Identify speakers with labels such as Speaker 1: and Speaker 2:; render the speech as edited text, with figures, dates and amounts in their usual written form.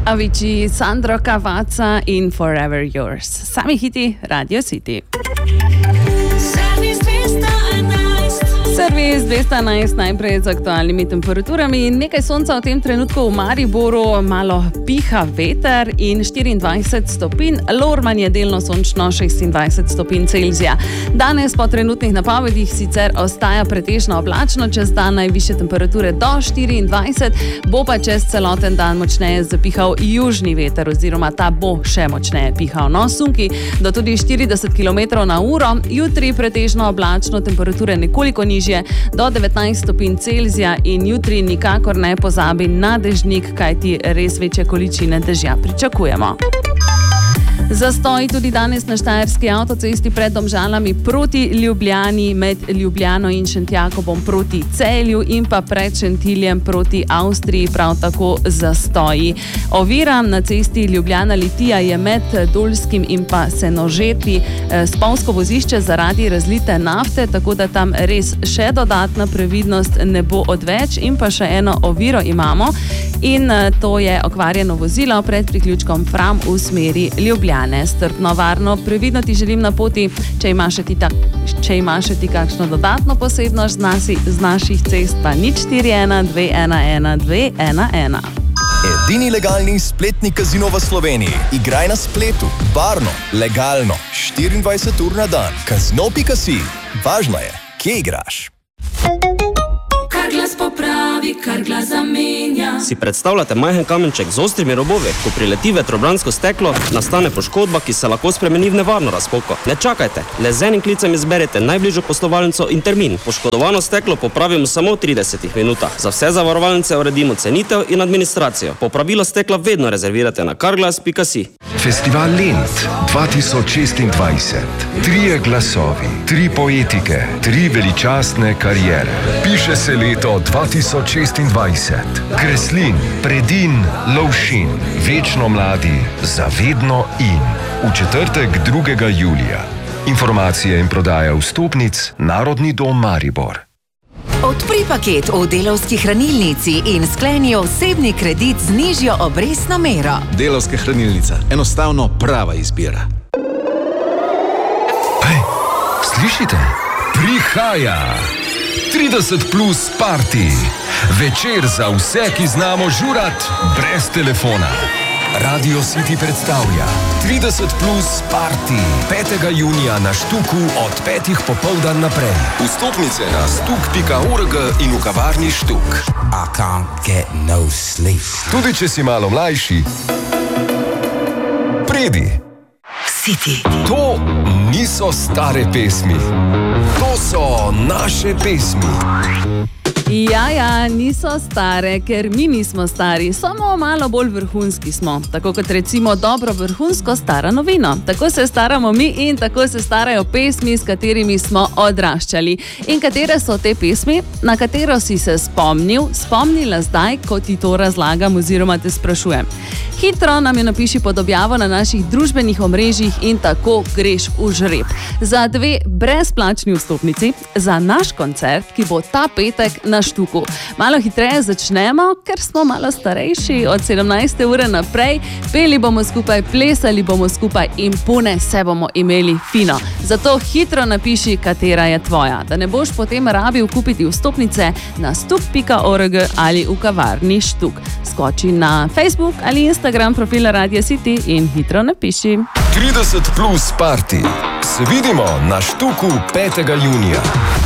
Speaker 1: Avicii, Sandro Cavazza in Forever Yours. Sami hiti Radio City. Servis 211 najprej z aktualnimi temperaturami. Nekaj sonca v tem trenutku v Mariboru, malo piha veter in 24 stopinj. Lorman je delno sončno 26 stopinj Celzija. Danes po trenutnih napovedih sicer ostaja pretežno oblačno, čez dan najvišje temperature do 24, bo pa čez celoten dan močneje zapihal južni veter oziroma ta bo še močneje pihal. No, sunki do tudi 40 km/h. Jutri pretežno oblačno, temperature nekoliko nižje do 19 stopinj Celzija in jutri nikakor ne pozabi na dežnik, kajti res večje količine dežja pričakujemo. Zastoj tudi danes na Štajerski avtocesti pred Domžalami proti Ljubljani, med Ljubljano in Šentjakobom proti Celju in pa pred Šentiljem proti Avstriji prav tako zastoji. Ovira na cesti Ljubljana-Litija je med Dolskim in pa Senožetvi spolzko vozišče zaradi razlite nafte, tako da tam res še dodatna previdnost ne bo odveč. In pa še eno oviro imamo in to je okvarjeno vozilo pred priključkom Fram v smeri Ljubljane. Strpno, varno, previdno ti želim na poti. Če imaš še ti kakšno dodatno posebnost z naših cest, pa 041 211 211.
Speaker 2: Edini legalni spletni kazino v Sloveniji. Igraj na spletu, varno, legalno, 24 ur na dan. Kazino.si. Važno je, kje igraš.
Speaker 3: Kar glas popravi, kar glas zamenja.
Speaker 4: Si predstavljate majhen kamenček z ostrimi robovi? Ko prileti vetrobransko steklo, nastane poškodba, ki se lahko spremeni v nevarno razpoko. Ne čakajte, le z enim klicem izberite najbližjo poslovalnico in termin. Poškodovano steklo popravimo samo v 30 minutah. Za vse zavarovalnice uredimo cenitev in administracijo. Popravilo stekla vedno rezervirate na karglas.si.
Speaker 5: Festival Lent 2026. 3 glasovi, 3 poetike, 3 veličastne kariere. Piše se leto 2026. Kreslin, Predin, Lovšin. Večno mladi, zavedno in. V četrtek 2. julija. Informacije in prodaja vstopnic Narodni dom Maribor.
Speaker 6: Odpri paket v Delavski hranilnici in skleni osebni kredit z nižjo obrestno mero.
Speaker 7: Delavska hranilnica. Enostavno prava izbira.
Speaker 5: Slišite? Prihaja 30 plus party. Večer za vse, ki znamo žurat brez telefona. Radio City predstavlja 30 plus party 5. junija na Štuku od 5. popoldan naprej. Vstopnice na stuk.org in v kavarni Štuk.
Speaker 8: I can't get no sleep.
Speaker 5: Tudi če si malo mlajši, pridi.
Speaker 6: City.
Speaker 5: To niso stare pesmi. To so naše pesmi.
Speaker 1: Ja, niso stare, ker mi nismo stari, samo malo bolj vrhunski smo. Tako kot recimo dobro vrhunsko stara novino. Tako se staramo mi in tako se starajo pesmi, s katerimi smo odraščali. In katere so te pesmi, na katero si se spomnila zdaj, ko ti to razlagam oziroma te sprašujem. Hitro nam je napiši pod objavo na naših družbenih omrežjih in tako greš v žreb. Za 2 brezplačni vstopnici za naš koncert, ki bo ta petek na Štuku. Malo hitreje začnemo, ker smo malo starejši, od 17. ure naprej. Peli bomo skupaj, plesali bomo skupaj in pune se bomo imeli fino. Zato hitro napiši, katera je tvoja, da ne boš potem rabil kupiti vstopnice na stuk.org ali v kavarni Štuk. Skoči na Facebook ali Instagram profil Radio City in hitro napiši.
Speaker 5: 30 plus party. Se vidimo na Štuku 5. junija.